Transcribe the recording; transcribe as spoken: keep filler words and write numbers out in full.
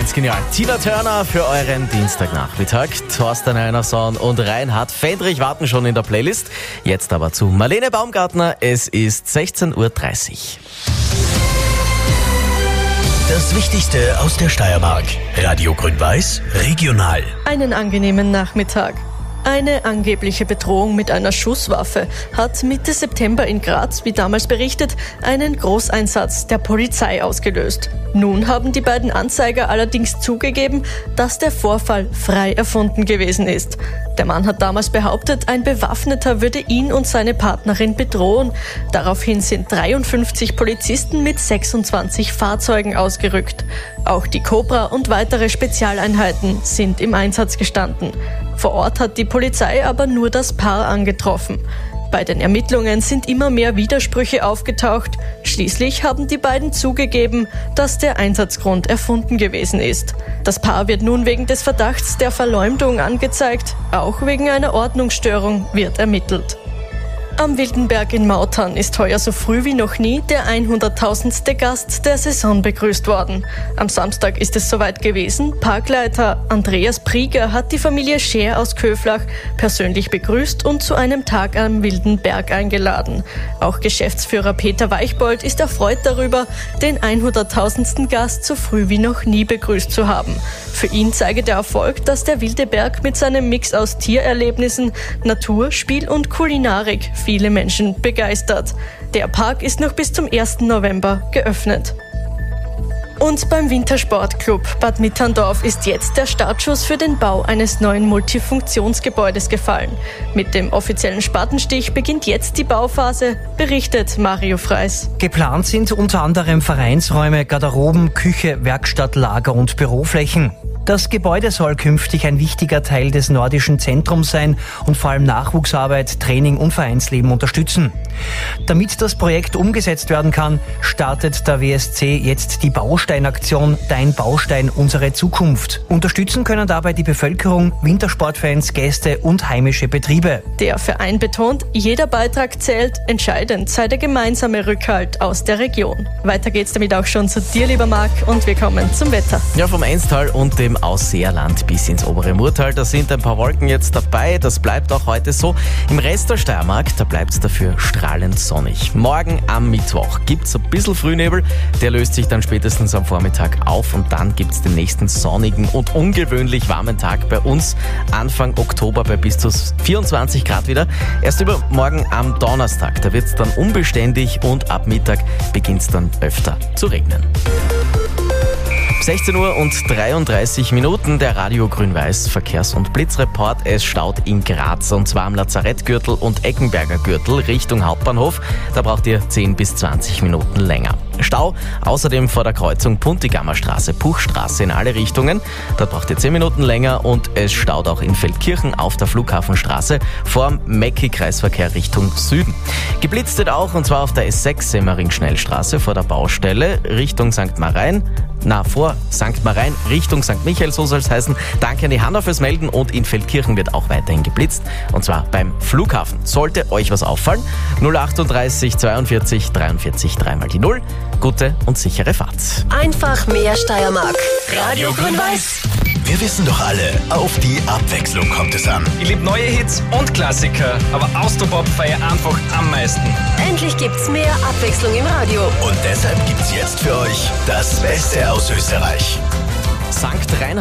Grenzgenial. Tina Turner für euren Dienstagnachmittag. Thorsten Einerson und Reinhard Fendrich warten schon in der Playlist. Jetzt aber zu Marlene Baumgartner. Es ist sechzehn Uhr dreißig. Das Wichtigste aus der Steiermark. Radio Grün-Weiß Regional. Einen angenehmen Nachmittag. Eine angebliche Bedrohung mit einer Schusswaffe hat Mitte September in Graz, wie damals berichtet, einen Großeinsatz der Polizei ausgelöst. Nun haben die beiden Anzeiger allerdings zugegeben, dass der Vorfall frei erfunden gewesen ist. Der Mann hat damals behauptet, ein Bewaffneter würde ihn und seine Partnerin bedrohen. Daraufhin sind dreiundfünfzig Polizisten mit sechsundzwanzig Fahrzeugen ausgerückt. Auch die Cobra und weitere Spezialeinheiten sind im Einsatz gestanden. Vor Ort hat die Polizei aber nur das Paar angetroffen. Bei den Ermittlungen sind immer mehr Widersprüche aufgetaucht. Schließlich haben die beiden zugegeben, dass der Einsatzgrund erfunden gewesen ist. Das Paar wird nun wegen des Verdachts der Verleumdung angezeigt. Auch wegen einer Ordnungsstörung wird ermittelt. Am Wildenberg in Mautern ist heuer so früh wie noch nie der hunderttausendste Gast der Saison begrüßt worden. Am Samstag ist es soweit gewesen. Parkleiter Andreas Prieger hat die Familie Scher aus Köflach persönlich begrüßt und zu einem Tag am Wildenberg eingeladen. Auch Geschäftsführer Peter Weichbold ist erfreut darüber, den hunderttausendsten Gast so früh wie noch nie begrüßt zu haben. Für ihn zeige der Erfolg, dass der Wildeberg mit seinem Mix aus Tiererlebnissen, Natur, Spiel und Kulinarik viele Menschen begeistert. Der Park ist noch bis zum ersten November geöffnet. Und beim Wintersportclub Bad Mitterndorf ist jetzt der Startschuss für den Bau eines neuen Multifunktionsgebäudes gefallen. Mit dem offiziellen Spatenstich beginnt jetzt die Bauphase, berichtet Mario Freis. Geplant sind unter anderem Vereinsräume, Garderoben, Küche, Werkstatt, Lager und Büroflächen. Das Gebäude soll künftig ein wichtiger Teil des nordischen Zentrums sein und vor allem Nachwuchsarbeit, Training und Vereinsleben unterstützen. Damit das Projekt umgesetzt werden kann, startet der W S C jetzt die Bausteinaktion Dein Baustein, unsere Zukunft. Unterstützen können dabei die Bevölkerung, Wintersportfans, Gäste und heimische Betriebe. Der Verein betont, jeder Beitrag zählt, entscheidend sei der gemeinsame Rückhalt aus der Region. Weiter geht's damit auch schon zu dir, lieber Marc, und wir kommen zum Wetter. Ja, vom Enstal und dem Ausseerland bis ins obere Murtal, da sind ein paar Wolken jetzt dabei. Das bleibt auch heute so. Im Rest der Steiermark, da bleibt es dafür strahlend sonnig. Morgen am Mittwoch gibt es ein bisschen Frühnebel. Der löst sich dann spätestens am Vormittag auf und dann gibt es den nächsten sonnigen und ungewöhnlich warmen Tag bei uns Anfang Oktober bei bis zu vierundzwanzig Grad wieder. Erst übermorgen am Donnerstag, da wird es dann unbeständig und ab Mittag beginnt es dann öfter zu regnen. sechzehn Uhr und dreiunddreißig Minuten, der Radio Grün-Weiß Verkehrs- und Blitzreport. Es staut in Graz und zwar am Lazarettgürtel und Eckenberger Gürtel Richtung Hauptbahnhof. Da braucht ihr zehn bis zwanzig Minuten länger. Stau außerdem vor der Kreuzung Puntigammer Straße, Puchstraße in alle Richtungen. Dort braucht ihr zehn Minuten länger und es staut auch in Feldkirchen auf der Flughafenstraße vorm Mecki-Kreisverkehr Richtung Süden. Geblitzt wird auch und zwar auf der S sechs Semmering-Schnellstraße vor der Baustelle Richtung Sankt Marein. Na, vor Sankt Marein Richtung Sankt Michael, so soll es heißen. Danke an die Hanna fürs Melden und in Feldkirchen wird auch weiterhin geblitzt. Und zwar beim Flughafen. Sollte euch was auffallen, null achtunddreißig zweiundvierzig dreiundvierzig dreimal die null. Gute und sichere Fahrt. Einfach mehr Steiermark. Radio Grün-Weiß. Wir wissen doch alle, auf die Abwechslung kommt es an. Ich liebe neue Hits und Klassiker, aber Austropop feier einfach am meisten. Endlich gibt's mehr Abwechslung im Radio. Und deshalb gibt's jetzt für euch das Beste aus Österreich. Sankt Reinhard